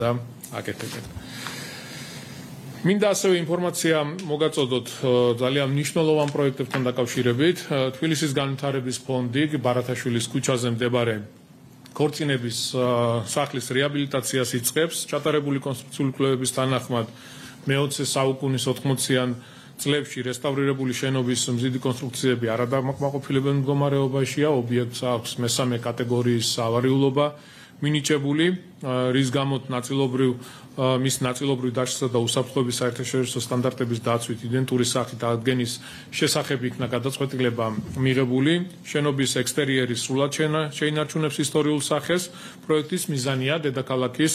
აკეთებენ. მინდა ასევე ინფორმაცია მოგაწოდოთ ძალიან მნიშვნელოვან პროექტებთან დაკავშირებით. თბილისის განვითარების ფონდი ბარათაშვილის ქუჩაზე მდებარე ქორწინების სახლის რეაბილიტაციას იწყებს. ჩატარებული კონსტრუქციული კვლევების თანახმად მე-20 საუკუნის 80-იან წლებში რესტავრირებული შენობის მზიდი კონსტრუქციები არადამაკმაყოფილებელ მდგომარეობაშია. ობიექტს აქვს მესამე კატეგორიის ავარიულობა მინიჭებული, რის გამოც მის ნაწილობრივ დაშლისა და უსაფრთხოების საერთაშორისო სტანდარტების დაცვით იდენტური სახით ადგენის შესახებ იქნა გადაწყვეტილება მიღებული. შენობის ექსტერიერი სრულად შეინარჩუნებს ისტორიულ სახეს. პროექტის მიზანია დედაქალაქის